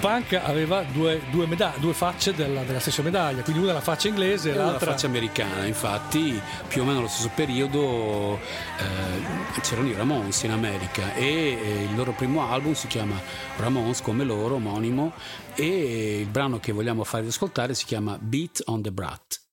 punk aveva due facce della stessa medaglia, quindi una la faccia inglese e l'altra la faccia americana. Infatti più o meno allo stesso periodo c'erano i Ramones in America e il loro primo album si chiama Ramones come loro, omonimo, e il brano che vogliamo farvi ascoltare si chiama Beat on the Brat.